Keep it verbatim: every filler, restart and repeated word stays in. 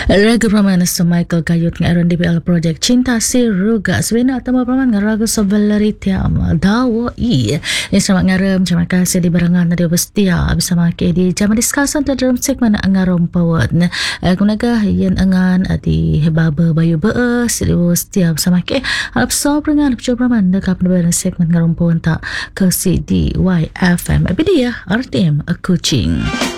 Raga Praman sa Michael Kayut nga aron D P L Project Cinta si Ruga. Sabina at mga Praman nga raga sa Valeritia dawo i. Isa mga ngaram, terima kasih di barangan na di obastia. Bisa mga kedi, jama diskasan ta dalam segmen ang ngaram pawad. Kung nagahayan angan at di hebaba bayo baas, di obastia. Bisa mga ke, halap sobrang nga, halap Praman, nagkap na ba ng segmen ngaram pawad ta kasi D Y F M. Abidiya, R T M, Kuching.